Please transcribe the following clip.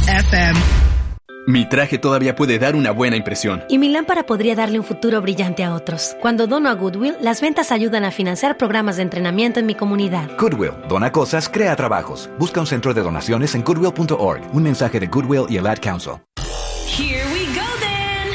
FM. Mi traje todavía puede dar una buena impresión. Y mi lámpara podría darle un futuro brillante a otros. Cuando dono a Goodwill, las ventas ayudan a financiar programas de entrenamiento en mi comunidad. Goodwill, dona cosas, crea trabajos. Busca un centro de donaciones en goodwill.org. Un mensaje de Goodwill y el Ad Council. Here